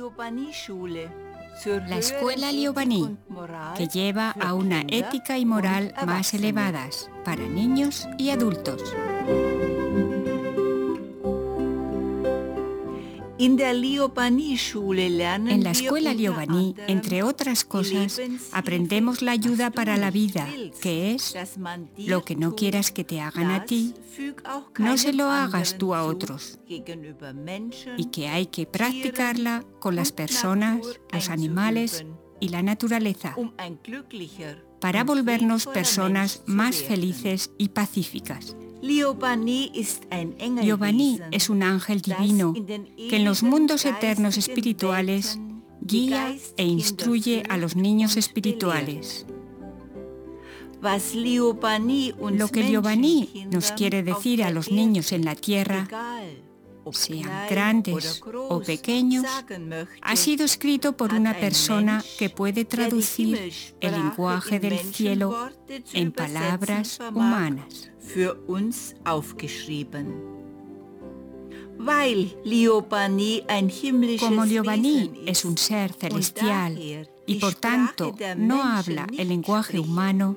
La escuela Liobani, que lleva a una ética y moral más elevadas para niños y adultos. En la escuela Liobani, entre otras cosas, aprendemos la ayuda para la vida, que es: lo que no quieras que te hagan a ti, no se lo hagas tú a otros, y que hay que practicarla con las personas, los animales y la naturaleza, para volvernos personas más felices y pacíficas. Liobani es un ángel divino que en los mundos eternos espirituales guía e instruye a los niños espirituales. Lo que Liobani nos quiere decir a los niños en la tierra, sean grandes o pequeños, ha sido escrito por una persona que puede traducir el lenguaje del cielo en palabras humanas. Como Liobani es un ser celestial y por tanto no habla el lenguaje humano,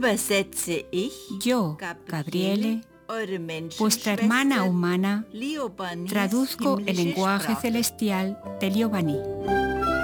yo, Gabriele, vuestra hermana humana, traduzco el lenguaje celestial de Liobani.